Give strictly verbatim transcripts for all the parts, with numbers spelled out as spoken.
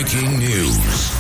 Breaking news.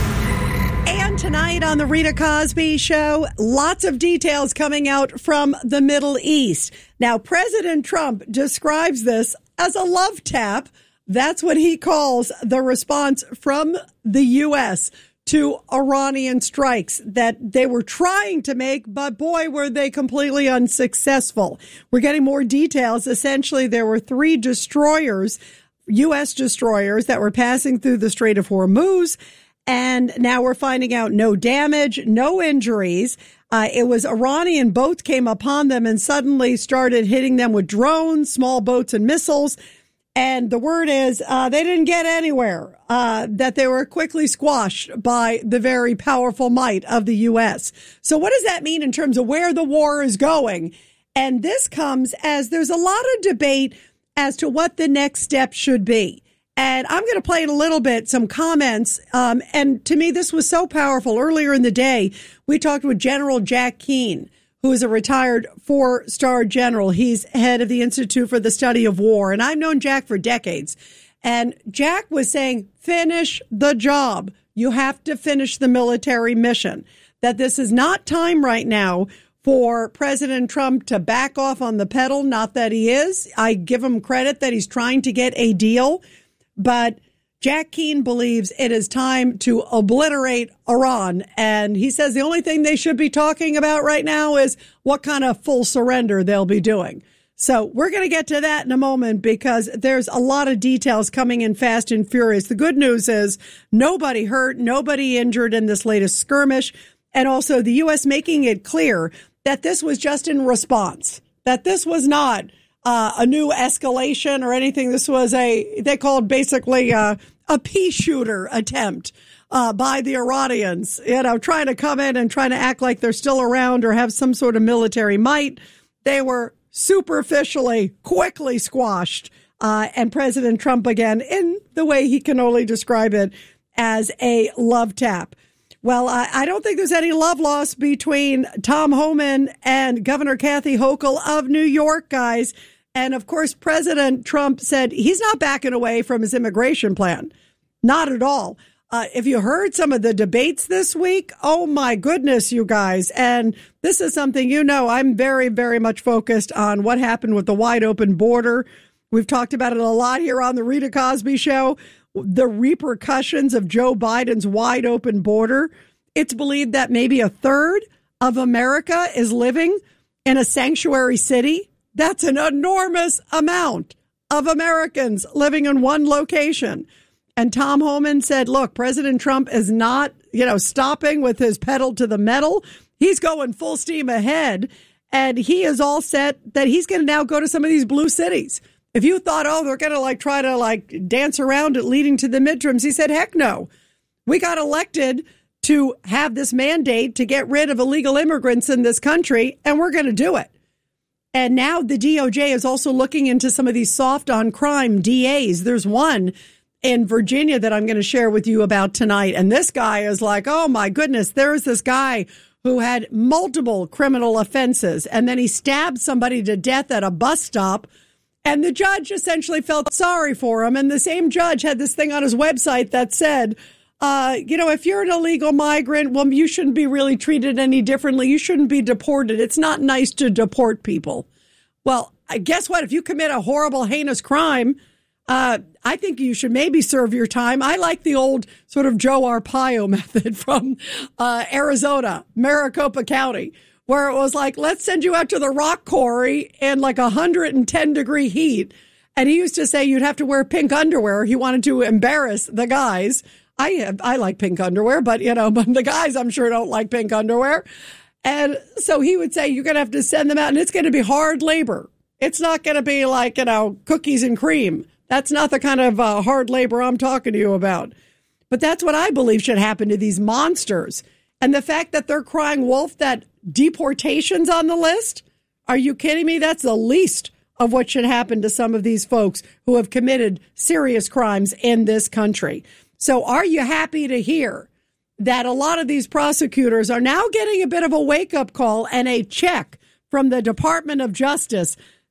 And tonight on the Rita Cosby Show, lots of details coming out from the Middle East. Now, President Trump describes this as a love tap. That's what he calls the response from the U S to Iranian strikes that they were trying to make, but boy, were they completely unsuccessful. We're getting more details. Essentially, there were three destroyers, U S destroyers, that were passing through the Strait of Hormuz. And now we're finding out no damage, no injuries. Uh, it was Iranian boats came upon them and suddenly started hitting them with drones, small boats and missiles. And the word is uh, they didn't get anywhere, uh, that they were quickly squashed by the very powerful might of the U S. So what does that mean in terms of where the war is going? And this comes as there's a lot of debate as to what the next step should be. And I'm going to play in a little bit some comments. Um, and to me, this was so powerful. Earlier in the day, we talked with General Jack Keane, who is a retired four-star general. He's head of the Institute for the Study of War. And I've known Jack for decades. And Jack was saying, finish the job. You have to finish the military mission. That this is not time right now for President Trump to back off on the pedal. Not that he is. I give him credit that he's trying to get a deal. But Jack Keane believes it is time to obliterate Iran. And he says the only thing they should be talking about right now is what kind of full surrender they'll be doing. So we're going to get to that in a moment because there's a lot of details coming in fast and furious. The good news is nobody hurt, nobody injured in this latest skirmish. And also the U S making it clear that this was just in response, that this was not Uh, a new escalation or anything. This was a, they called basically uh, a pea shooter attempt uh, by the Iranians, you know, trying to come in and trying to act like they're still around or have some sort of military might. They were superficially, quickly squashed. Uh, and President Trump, again, in the way he can only describe it, as a love tap. Well, I, I don't think there's any love lost between Tom Homan and Governor Kathy Hochul of New York, guys. And, of course, President Trump said he's not backing away from his immigration plan. Not at all. Uh, if you heard some of the debates this week, oh, my goodness, you guys. And this is something, you know, I'm very, very much focused on what happened with the wide open border. We've talked about it a lot here on the Rita Cosby Show. The repercussions of Joe Biden's wide open border. It's believed that maybe a third of America is living in a sanctuary city. That's an enormous amount of Americans living in one location. And Tom Homan said, look, President Trump is not, you know, stopping with his pedal to the metal. He's going full steam ahead. And he is all set that he's going to now go to some of these blue cities. If you thought, oh, they're going to like try to like dance around it leading to the midterms, he said, heck no. We got elected to have this mandate to get rid of illegal immigrants in this country, and we're going to do it. And now the D O J is also looking into some of these soft on crime D As. There's one in Virginia that I'm going to share with you about tonight. And this guy is like, oh, my goodness, there's this guy who had multiple criminal offenses, and then he stabbed somebody to death at a bus stop. And the judge essentially felt sorry for him. And the same judge had this thing on his website that said, uh, you know, if you're an illegal migrant, well, you shouldn't be really treated any differently. You shouldn't be deported. It's not nice to deport people. Well, guess what? If you commit a horrible, heinous crime, uh, I think you should maybe serve your time. I like the old sort of Joe Arpaio method from uh, Arizona, Maricopa County, where it was like, let's send you out to the rock quarry in like one hundred ten degree heat. And he used to say you'd have to wear pink underwear. He wanted to embarrass the guys. I have, I like pink underwear, but, you know, but the guys, I'm sure, don't like pink underwear. And so he would say you're going to have to send them out, and it's going to be hard labor. It's not going to be like, you know, cookies and cream. That's not the kind of uh, hard labor I'm talking to you about. But that's what I believe should happen to these monsters. And the fact that they're crying wolf, that deportation's on the list? Are you kidding me? That's the least of what should happen to some of these folks who have committed serious crimes in this country. So are you happy to hear that a lot of these prosecutors are now getting a bit of a wake-up call and a check from the Department of Justice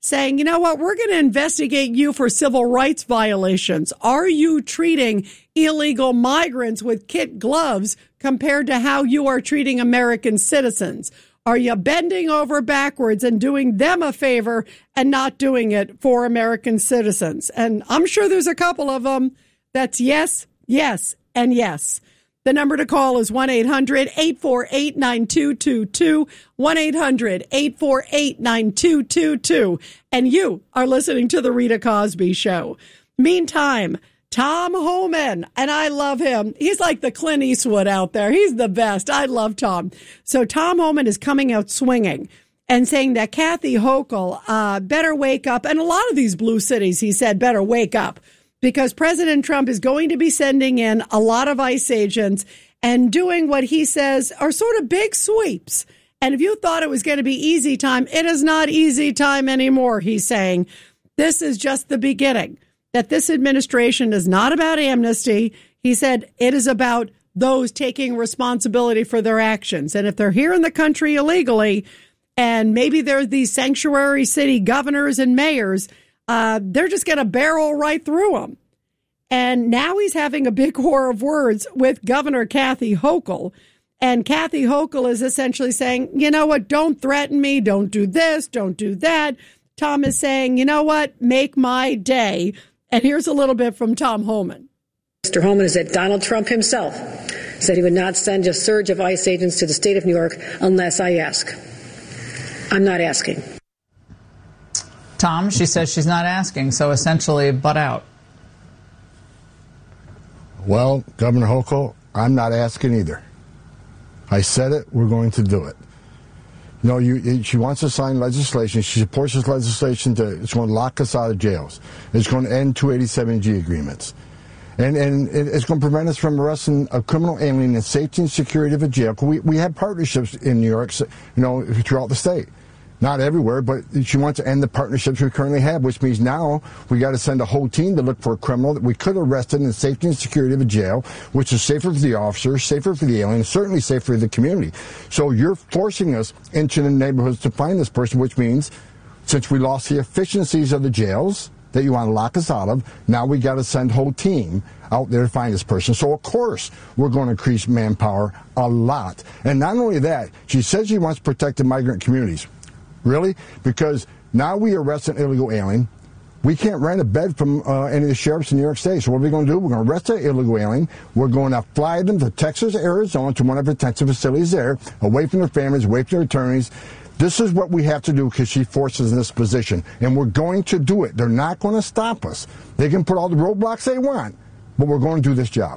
saying, you know what, we're going to investigate you for civil rights violations. Are you treating illegal migrants with kid gloves compared to how you are treating American citizens? Are you bending over backwards and doing them a favor and not doing it for American citizens? And I'm sure there's a couple of them that's yes, yes, and yes. The number to call is one eight hundred eight four eight nine two two two, one eight hundred eight four eight nine two two two. And you are listening to The Rita Cosby Show. Meantime, Tom Homan, and I love him. He's like the Clint Eastwood out there. He's the best. I love Tom. So Tom Homan is coming out swinging and saying that Kathy Hochul uh, better wake up. And a lot of these blue cities, he said, better wake up because President Trump is going to be sending in a lot of ICE agents and doing what he says are sort of big sweeps. And if you thought it was going to be easy time, it is not easy time anymore, he's saying. This is just the beginning. That this administration is not about amnesty. He said it is about those taking responsibility for their actions. And if they're here in the country illegally, and maybe they're these sanctuary city governors and mayors, uh, they're just going to barrel right through them. And now he's having a big war of words with Governor Kathy Hochul. And Kathy Hochul is essentially saying, you know what, don't threaten me, don't do this, don't do that. Tom is saying, you know what, make my day. And here's a little bit from Tom Homan. Mister Homan is that Donald Trump himself said he would not send a surge of ICE agents to the state of New York unless I ask. I'm not asking. Tom, she says she's not asking, so essentially butt out. Well, Governor Hochul, I'm not asking either. I said it, we're going to do it. No, you, she wants to sign legislation. She supports this legislation. To, it's going to lock us out of jails. It's going to end two eighty-seven G agreements. And, and it's going to prevent us from arresting a criminal alien in safety and security of a jail. We, we have partnerships in New York, you know, throughout the state. Not everywhere, but she wants to end the partnerships we currently have, which means now we got to send a whole team to look for a criminal that we could arrest in the safety and security of a jail, which is safer for the officers, safer for the alien, certainly safer for the community. So you're forcing us into the neighborhoods to find this person, which means since we lost the efficiencies of the jails that you want to lock us out of, now we got to send a whole team out there to find this person. So, of course, we're going to increase manpower a lot. And not only that, she says she wants to protect the migrant communities. Really? Because now we arrest an illegal alien. We can't rent a bed from uh, any of the sheriffs in New York State. So what are we going to do? We're going to arrest that illegal alien. We're going to fly them to Texas, Arizona, to one of the detention facilities there, away from their families, away from their attorneys. This is what we have to do because she forces us in this position. And we're going to do it. They're not going to stop us. They can put all the roadblocks they want, but we're going to do this job.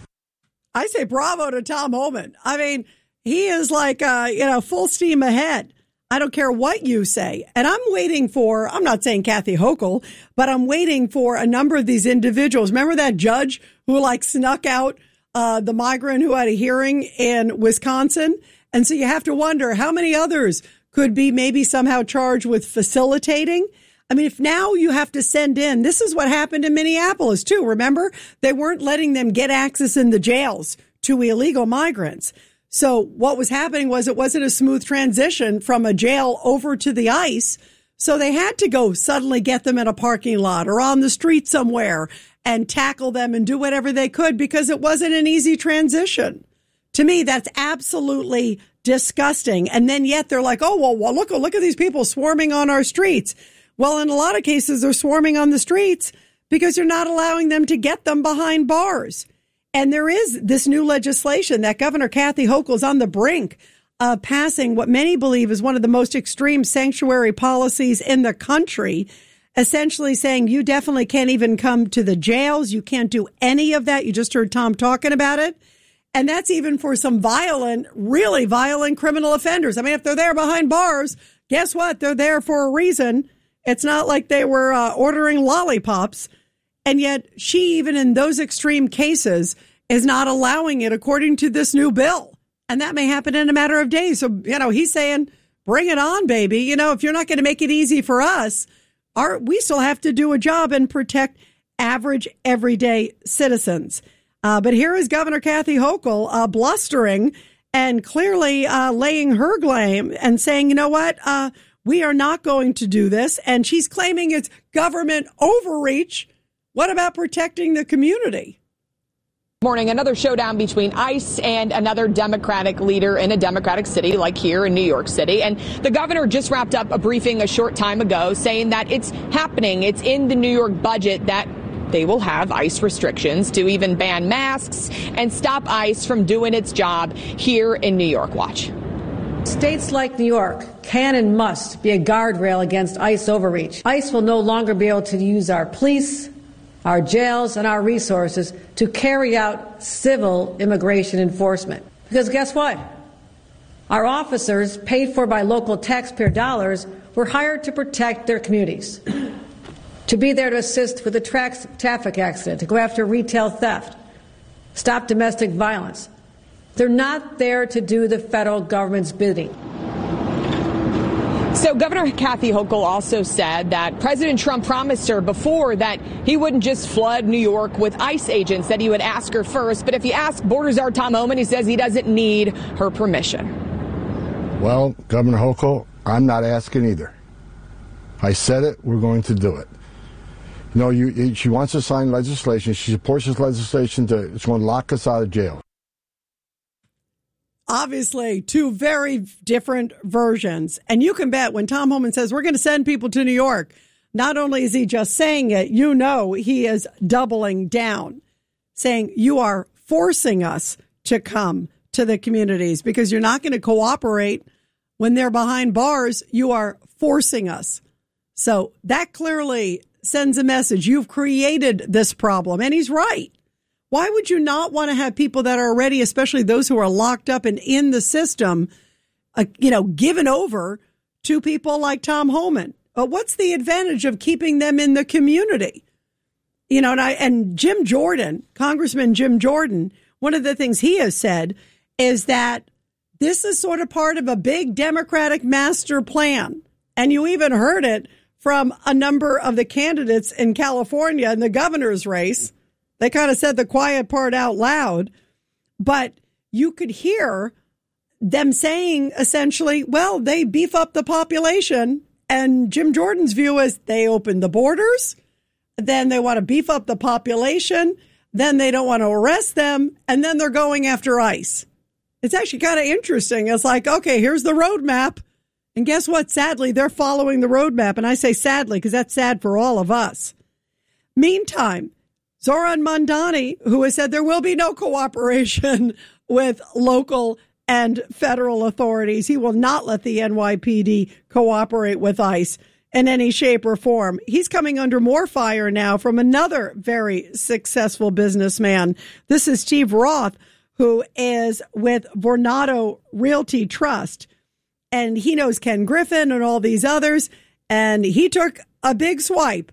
I say bravo to Tom Homan. I mean, he is like, uh, you know, full steam ahead. I don't care what you say. And I'm waiting for, I'm not saying Kathy Hochul, but I'm waiting for a number of these individuals. Remember that judge who like snuck out uh, the migrant who had a hearing in Wisconsin? And so you have to wonder how many others could be maybe somehow charged with facilitating. I mean, if now you have to send in, this is what happened in Minneapolis too. Remember, they weren't letting them get access in the jails to illegal migrants. So what was happening was it wasn't a smooth transition from a jail over to the ICE. So they had to go suddenly get them in a parking lot or on the street somewhere and tackle them and do whatever they could because it wasn't an easy transition. To me, that's absolutely disgusting. And then yet they're like, oh, well, well look, look at these people swarming on our streets. Well, in a lot of cases, they're swarming on the streets because you're not allowing them to get them behind bars. And there is this new legislation that Governor Kathy Hochul is on the brink of passing what many believe is one of the most extreme sanctuary policies in the country, essentially saying you definitely can't even come to the jails. You can't do any of that. You just heard Tom talking about it. And that's even for some violent, really violent criminal offenders. I mean, if they're there behind bars, guess what? They're there for a reason. It's not like they were uh, ordering lollipops. And yet she, even in those extreme cases, is not allowing it according to this new bill. And that may happen in a matter of days. So, you know, he's saying, bring it on, baby. You know, if you're not going to make it easy for us, our, we still have to do a job and protect average, everyday citizens. Uh, but here is Governor Kathy Hochul uh, blustering and clearly uh, laying her blame and saying, you know what, uh, we are not going to do this. And she's claiming it's government overreach. What about protecting the community? Morning, another showdown between ICE and another Democratic leader in a Democratic city like here in New York City. And the governor just wrapped up a briefing a short time ago saying that it's happening. It's in the New York budget that they will have ICE restrictions to even ban masks and stop ICE from doing its job here in New York. Watch. States like New York can and must be a guardrail against ICE overreach. ICE will no longer be able to use our police, our jails, and our resources to carry out civil immigration enforcement. Because guess what? Our officers, paid for by local taxpayer dollars, were hired to protect their communities, to be there to assist with a tra- traffic accident, to go after retail theft, stop domestic violence. They're not there to do the federal government's bidding. So Governor Kathy Hochul also said that President Trump promised her before that he wouldn't just flood New York with ICE agents, that he would ask her first. But if you ask Border Czar Tom Homan, he says he doesn't need her permission. Well, Governor Hochul, I'm not asking either. I said it, we're going to do it. You know, you, she wants to sign legislation. She supports this legislation to, it's going to lock us out of jail. Obviously, two very different versions. And you can bet when Tom Homan says we're going to send people to New York, not only is he just saying it, you know he is doubling down, saying you are forcing us to come to the communities because you're not going to cooperate when they're behind bars. You are forcing us. So that clearly sends a message. You've created this problem. And he's right. Why would you not want to have people that are already, especially those who are locked up and in the system, uh, you know, given over to people like Tom Homan? Uh, what's the advantage of keeping them in the community? You know, and, I, and Jim Jordan, Congressman Jim Jordan, one of the things he has said is that this is sort of part of a big Democratic master plan. And you even heard it from a number of the candidates in California in the governor's race. They kind of said the quiet part out loud, but you could hear them saying essentially, well, they beef up the population. And Jim Jordan's view is they open the borders, then they want to beef up the population, then they don't want to arrest them, and then they're going after ICE. It's actually kind of interesting. It's like, okay, here's the roadmap. And guess what? Sadly, they're following the roadmap. And I say sadly because that's sad for all of us. Meantime, Zohran Mamdani, who has said there will be no cooperation with local and federal authorities. He will not let the N Y P D cooperate with ICE in any shape or form. He's coming under more fire now from another very successful businessman. This is Steve Roth, who is with Vornado Realty Trust. And he knows Ken Griffin and all these others. And he took a big swipe